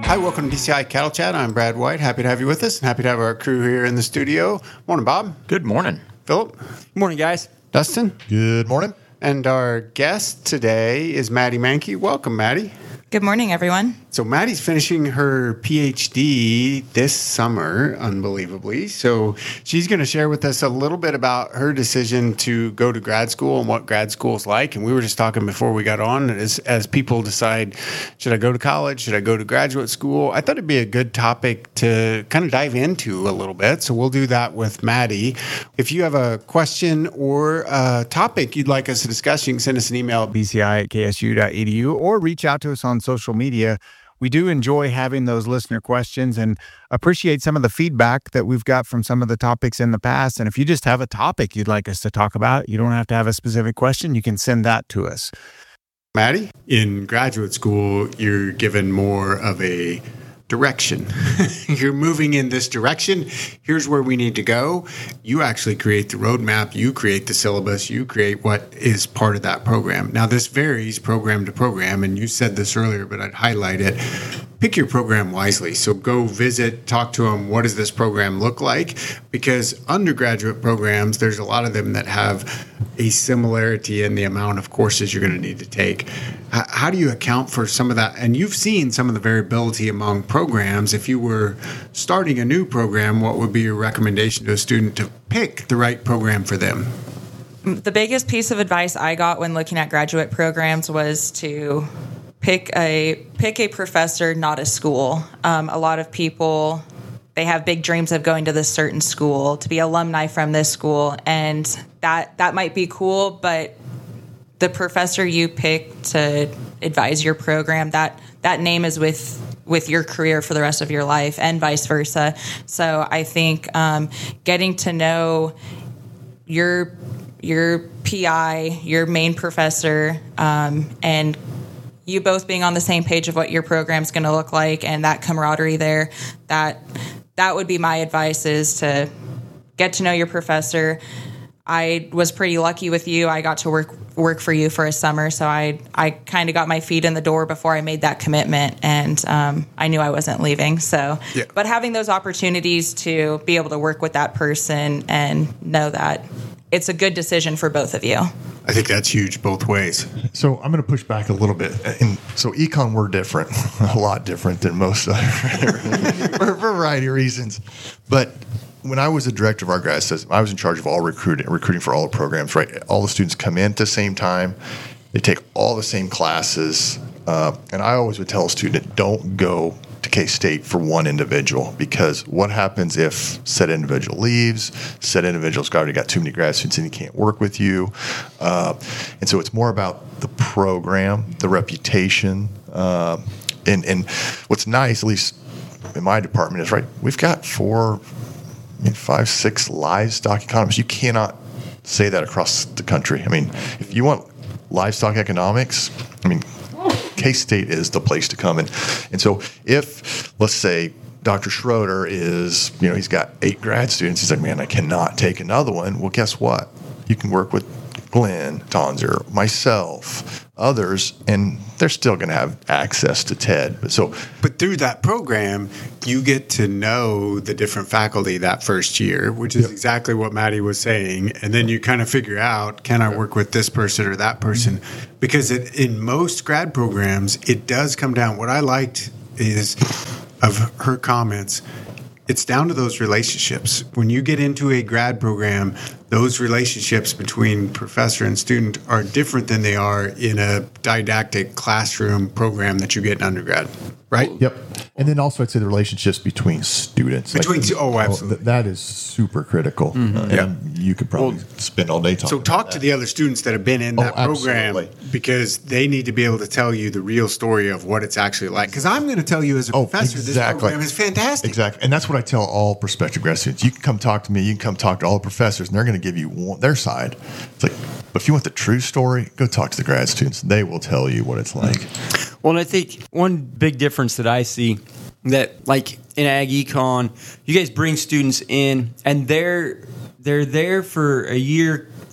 Hi, welcome to DCI Cattle Chat. I'm Brad White. Happy to have you with us and happy to have our crew here in the studio. Morning, Bob. Good morning. Philip. Good morning, guys. Dustin. Good morning. And our guest today is Maddie Mankey. Welcome, Maddie. Good morning, everyone. So Maddie's finishing her PhD this summer, unbelievably. So she's going to share with us a little bit about her decision to go to grad school and what grad school is like. And we were just talking before we got on, as people decide, should I go to college? Should I go to graduate school? I thought it'd be a good topic to kind of dive into a little bit. So we'll do that with Maddie. If you have a question or a topic you'd like us to discuss, you can send us an email at bci@ksu.edu or reach out to us on social media. We do enjoy having those listener questions and appreciate some of the feedback that we've got from some of the topics in the past. And if you just have a topic you'd like us to talk about, you don't have to have a specific question. You can send that to us. Maddie, in graduate school, you're given more of a direction. You're moving in this direction. Here's where we need to go. You actually create the roadmap. You create the syllabus. You create what is part of that program. Now, this varies program to program, and you said this earlier, but I'd highlight it. Pick your program wisely. So go visit, talk to them. What does this program look like? Because undergraduate programs, there's a lot of them that have a similarity in the amount of courses you're going to need to take. How do you account for some of that? And you've seen some of the variability among programs. If you were starting a new program, what would be your recommendation to a student to pick the right program for them? The biggest piece of advice I got when looking at graduate programs was to pick a professor, not a school. A lot of people, they have big dreams of going to this certain school, to be alumni from this school, and that might be cool, but the professor you pick to advise your program, that name is with your career for the rest of your life, and vice versa. So I think getting to know your PI, your main professor, and you both being on the same page of what your program's going to look like, and that camaraderie there, that would be my advice, is to get to know your professor. I was pretty lucky with you. I got to work for you for a summer, so I kind of got my feet in the door before I made that commitment, and I knew I wasn't leaving. So, yeah. But having those opportunities to be able to work with that person and know that it's a good decision for both of you. I think that's huge both ways. So I'm going to push back a little bit. And so econ, we're different, a lot different than most other for a variety of reasons. But when I was the director of our grad system, I was in charge of all recruiting for all the programs, right? All the students come in at the same time. They take all the same classes. And I always would tell a student, don't go to K-State for one individual, because what happens if said individual leaves, said individual's already got too many grad students and he can't work with you. And so it's more about the program, the reputation. And what's nice, at least in my department, is, right, we've got 5, 6 livestock economists. You cannot say that across the country. I mean, if you want livestock economics, I mean, K-State is the place to come. And so if, let's say, Dr. Schroeder is, he's got 8 grad students, he's like, man, I cannot take another one. Well, guess what? You can work with Glenn Tonzer, myself, others, and they're still going to have access to TED. But through that program, you get to know the different faculty that first year, which is exactly what Maddie was saying. And then you kind of figure out, can I work with this person or that person? Because in most grad programs, it does come down. What I liked is, of her comments, it's down to those relationships. When you get into a grad program, those relationships between professor and student are different than they are in a didactic classroom program that you get in undergrad, right? Yep. And then also, I'd say the relationships between students. Absolutely. That is super critical. And you could probably spend all day talking So talk about to that. the other students that have been in that program, absolutely. because they need to be able to tell you the real story of what it's actually like. Because I'm going to tell you as a professor, this program is fantastic. Exactly. And that's what I tell all prospective grad students. You can come talk to me. You can come talk to all the professors, and they're going to give you their side. It's like, but if you want the true story, go talk to the grad students. They will tell you what it's like. Well, and I think one big difference that I see, that like in ag econ, you guys bring students in and they're there for a year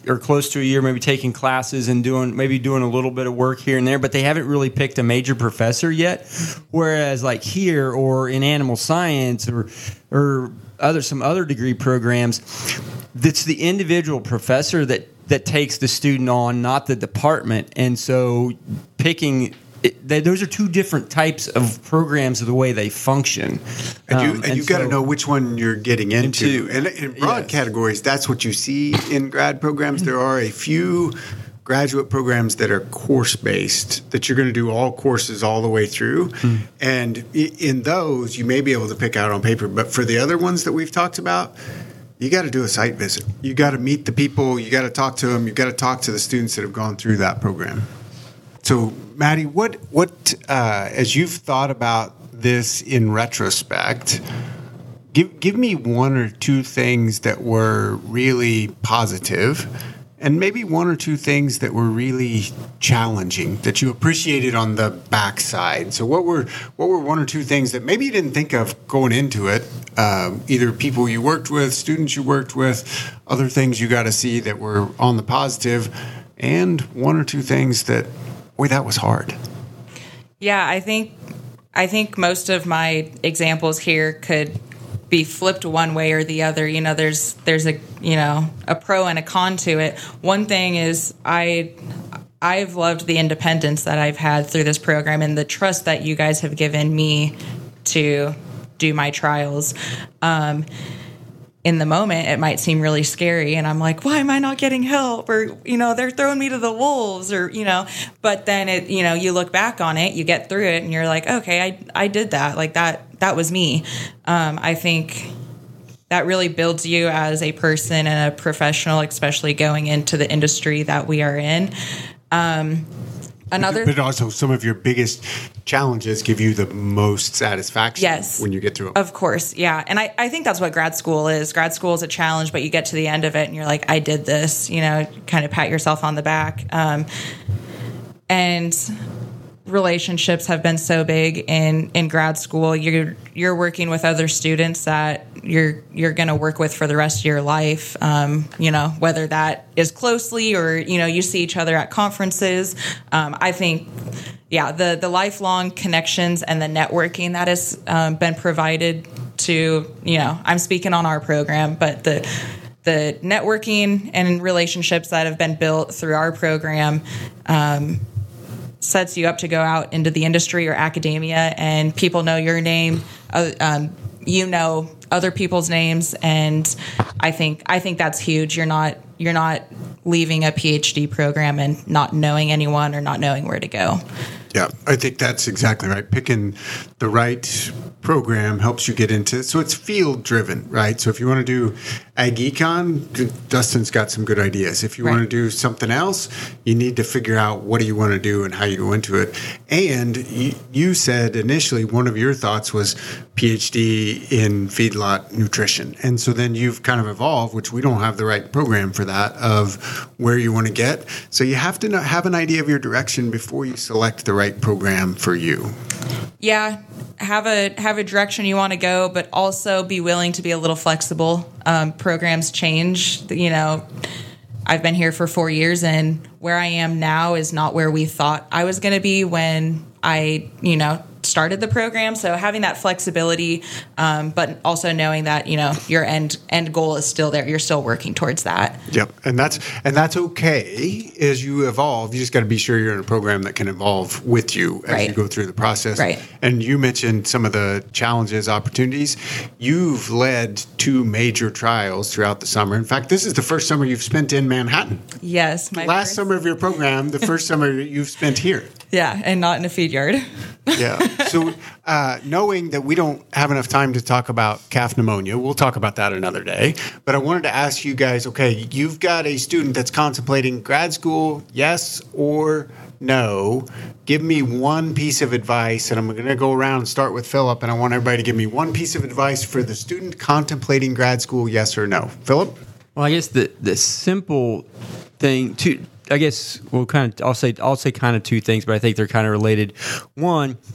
or close to a year, maybe taking classes and doing a little bit of work here and there, but they haven't really picked a major professor yet. Whereas like here or in animal science or some other degree programs, it's the individual professor that takes the student on, not the department. And so picking those are two different types of programs of the way they function. And you've got to know which one you're getting into. And in broad yes. categories, that's what you see in grad programs. There are a few graduate programs that are course-based, that you're going to do all courses all the way through. And in those, you may be able to pick out on paper. But for the other ones that we've talked about, you got to do a site visit. You got to meet the people. You got to talk to them. You got to talk to the students that have gone through that program. So, Maddie, what as you've thought about this in retrospect, give me one or two things that were really positive, and maybe one or two things that were really challenging that you appreciated on the backside. So, what were one or two things that maybe you didn't think of going into it? Either people you worked with, students you worked with, other things you got to see that were on the positive, and one or two things that, boy, that was hard. Yeah, I think most of my examples here could be flipped one way or the other. You know, there's a a pro and a con to it. One thing is I've loved the independence that I've had through this program and the trust that you guys have given me to do my trials. In the moment, it might seem really scary, and I'm like, why am I not getting help? Or, they're throwing me to the wolves, or, but then you look back on it, you get through it, and you're like, okay, I did that. Like that was me. I think that really builds you as a person and a professional, especially going into the industry that we are in. But also some of your biggest challenges give you the most satisfaction when you get through them. Of course, yeah. And I think that's what grad school is. Grad school is a challenge, but you get to the end of it and you're like, I did this, kind of pat yourself on the back. And relationships have been so big in grad school. You're working with other students that you're going to work with for the rest of your life. Whether that is closely or you see each other at conferences. I think, the lifelong connections and the networking that has been provided to I'm speaking on our program, but the networking and relationships that have been built through our program. Sets you up to go out into the industry or academia, and people know your name, other people's names, and I think that's huge. You're not leaving a PhD program and not knowing anyone or not knowing where to go. Yeah, I think that's exactly right. Picking the right program helps you get into it. So it's field driven, right? So if you want to do ag econ, Dustin's got some good ideas. If you want to do something else, you need to figure out what do you want to do and how you go into it. And you said initially one of your thoughts was PhD in feedlot nutrition. And so then you've kind of evolved, which we don't have the right program for that, of where you want to get. So you have to have an idea of your direction before you select the right program for you. Yeah, have a direction you want to go, but also be willing to be a little flexible. Programs change. I've been here for 4 years, and where I am now is not where we thought I was going to be when I, started the program. So having that flexibility, but also knowing that, your end goal is still there. You're still working towards that. Yep. And that's okay as you evolve. You just got to be sure you're in a program that can evolve with you as you go through the process. Right. And you mentioned some of the challenges, opportunities. You've led 2 major trials throughout the summer. In fact, this is the first summer you've spent in Manhattan. Yes. Last summer of your program, the first summer you've spent here. Yeah, and not in a feed yard. Yeah. So knowing that we don't have enough time to talk about calf pneumonia, we'll talk about that another day. But I wanted to ask you guys, okay, you've got a student that's contemplating grad school, yes or no. Give me one piece of advice, and I'm going to go around and start with Philip, and I want everybody to give me one piece of advice for the student contemplating grad school, yes or no. Philip? Well, I guess the simple thing I'll say kind of 2 things, but I think they're kind of related. One,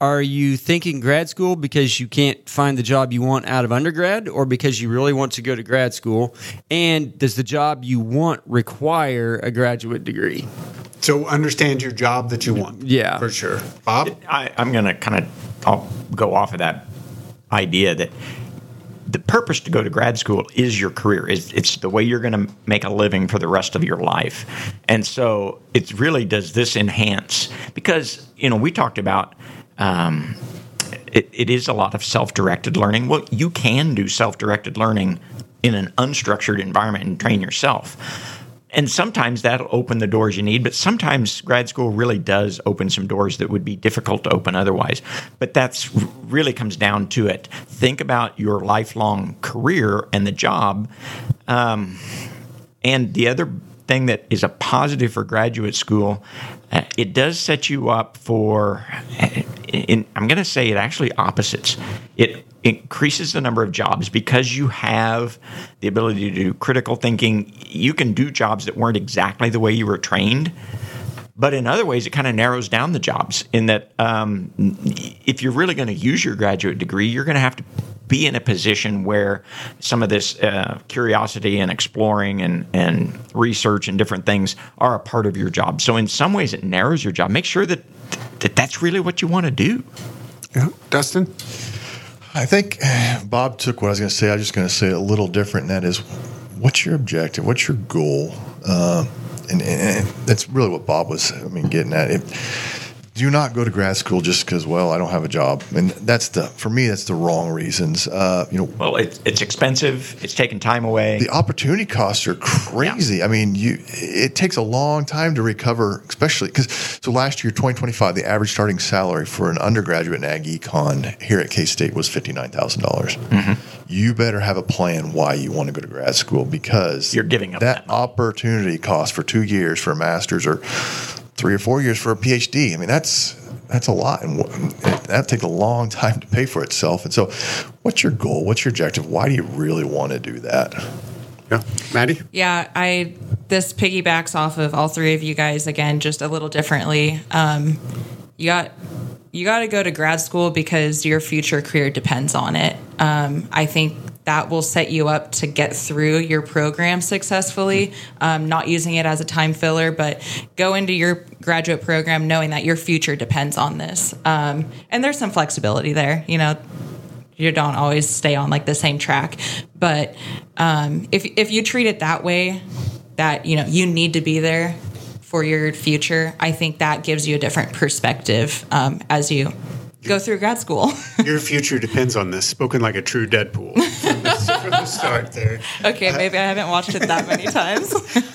Are you thinking grad school because you can't find the job you want out of undergrad, or because you really want to go to grad school? And does the job you want require a graduate degree? So understand your job that you want. Yeah. For sure. Bob? I'm going to I'll go off of that idea that the purpose to go to grad school is your career. It's the way you're going to make a living for the rest of your life. And so it really does this enhance, because, we talked about it is a lot of self-directed learning. Well, you can do self-directed learning in an unstructured environment and train yourself. And sometimes that'll open the doors you need, but sometimes grad school really does open some doors that would be difficult to open otherwise. But that's really comes down to it. Think about your lifelong career and the job. And the other thing that is a positive for graduate school, it does set you up for, I'm going to say it actually opposites. It increases the number of jobs because you have the ability to do critical thinking. You can do jobs that weren't exactly the way you were trained. But in other ways, it kind of narrows down the jobs in that if you're really going to use your graduate degree, you're going to have to be in a position where some of this curiosity and exploring and research and different things are a part of your job. So in some ways, it narrows your job. Make sure that that's really what you want to do. Yeah. Dustin? I think Bob took what I was going to say. I was just going to say it a little different, and that is, what's your objective? What's your goal? And that's really what Bob was, getting at. Do not go to grad school just because, I don't have a job. And for me, that's the wrong reasons. Well, it's expensive. It's taking time away. The opportunity costs are crazy. Yeah. It takes a long time to recover, especially so last year, 2025, the average starting salary for an undergraduate in Ag Econ here at K-State was $59,000. Mm-hmm. You better have a plan why you want to go to grad school, because you're giving up that opportunity cost for 2 years for a master's or 3 or 4 years for a PhD. That's a lot, and that takes a long time to pay for itself. And so, what's your goal? What's your objective? Why do you really want to do that? Yeah, Maddie? Yeah, this piggybacks off of all three of you guys again, just a little differently. You got to go to grad school because your future career depends on it. I think that will set you up to get through your program successfully, not using it as a time filler, but go into your graduate program knowing that your future depends on this. And there's some flexibility there. You don't always stay on the same track. But if you treat it that way, that, you need to be there for your future, I think that gives you a different perspective as you go through grad school. Your future depends on this. Spoken like a true Deadpool from the start there. Okay, maybe I haven't watched it that many times.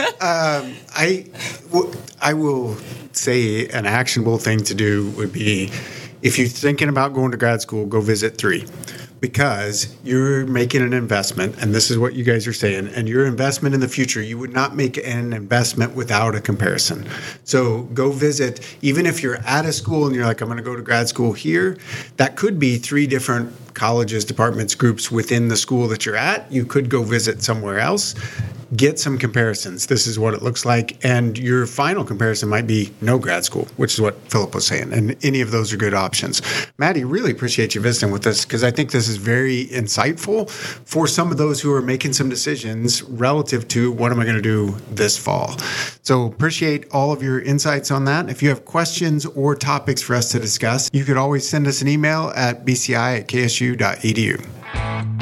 I will say an actionable thing to do would be, if you're thinking about going to grad school, go visit 3. Because you're making an investment, and this is what you guys are saying, and your investment in the future, you would not make an investment without a comparison. So go visit, even if you're at a school and you're like, I'm going to go to grad school here, that could be 3 different colleges, departments, groups within the school that you're at. You could go visit somewhere else. Get some comparisons. This is what it looks like. And your final comparison might be no grad school, which is what Philip was saying. And any of those are good options. Maddie, really appreciate you visiting with us, because I think this is very insightful for some of those who are making some decisions relative to what am I going to do this fall. So appreciate all of your insights on that. If you have questions or topics for us to discuss, you could always send us an email at bci@ksu.edu.